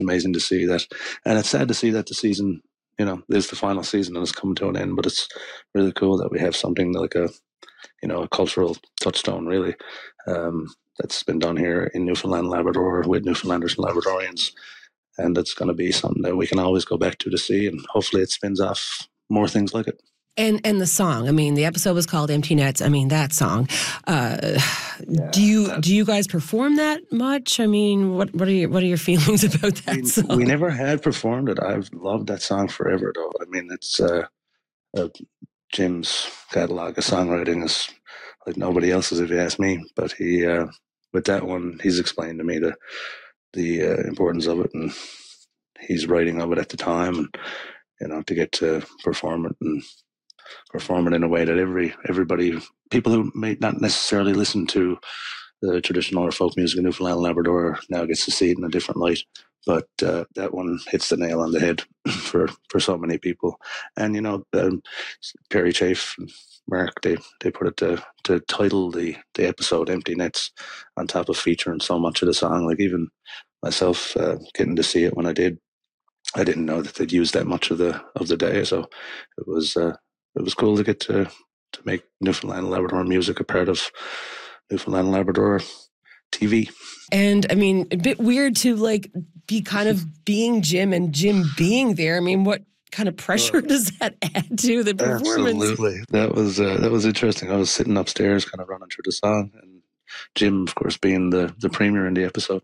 amazing to see that. And it's sad to see that the season, is the final season and it's come to an end, but it's really cool that we have something like a cultural touchstone, really, that's been done here in Newfoundland and Labrador with Newfoundlanders and Labradorians. And it's going to be something that we can always go back to see, and hopefully it spins off more things like it. And the song, I mean, the episode was called Empty Nets. I mean, that song. Do you guys perform that much? I mean, what are your feelings about that song? We never had performed it. I've loved that song forever, though. I mean, it's Jim's catalog of songwriting is like nobody else's, if you ask me. But he, with that one, he's explained to me the importance of it, and he's writing of it at the time, and to get to perform it and perform it in a way that everybody, people who may not necessarily listen to the traditional or folk music in Newfoundland and Labrador, now gets to see it in a different light. But that one hits the nail on the head for so many people. And Perry Chafe and Mark, they put it to title the episode "Empty Nets" on top of featuring so much of the song. Like, even myself getting to see it when I did, I didn't know that they'd use that much of the day. So it was cool to get to make Newfoundland and Labrador music a part of Newfoundland and Labrador TV. And I mean, a bit weird to be kind of being Jim and Jim being there. I mean, what kind of pressure does that add to the performance? Absolutely. That was interesting. I was sitting upstairs kind of running through the song, and Jim, of course, being the premier in the episode,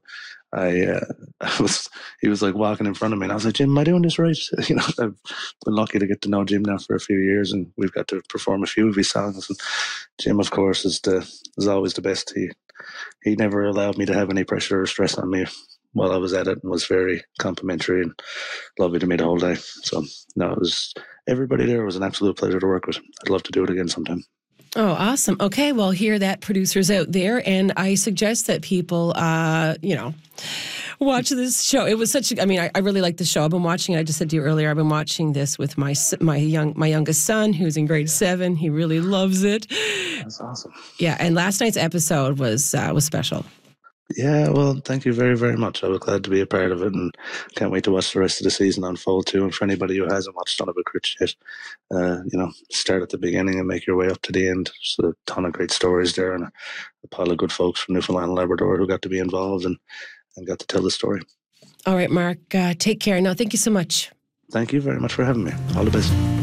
he was like walking in front of me, and I was like, Jim, am I doing this right? I've been lucky to get to know Jim now for a few years, and we've got to perform a few of his songs. And Jim, of course, is always the best. He never allowed me to have any pressure or stress on me while I was at it, and was very complimentary and lovely to me the whole day. So no, everybody there was an absolute pleasure to work with. I'd love to do it again sometime. Oh, awesome. Okay, well, hear that, producers out there, and I suggest that people, watch this show. It was I really like the show. I've been watching it. I just said to you earlier, I've been watching this with my youngest son, who's in grade 7. He really loves it. That's awesome. Yeah, and last night's episode was special. Yeah, well, thank you very, very much. I was glad to be a part of it, and can't wait to watch the rest of the season unfold too. And for anybody who hasn't watched Son of a Critch yet, start at the beginning and make your way up to the end. There's a ton of great stories there, and a pile of good folks from Newfoundland and Labrador who got to be involved and got to tell the story. All right, Mark, take care. No, thank you so much. Thank you very much for having me. All the best.